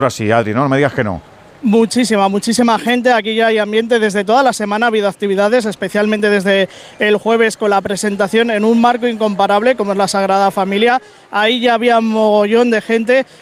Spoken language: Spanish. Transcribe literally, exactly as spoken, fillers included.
Así, Adri, no, no me digas que no. Muchísima, muchísima gente. Aquí ya hay ambiente desde toda la semana. Ha habido actividades, especialmente desde el jueves con la presentación en un marco incomparable como es la Sagrada Familia. Ahí ya había un mogollón de gente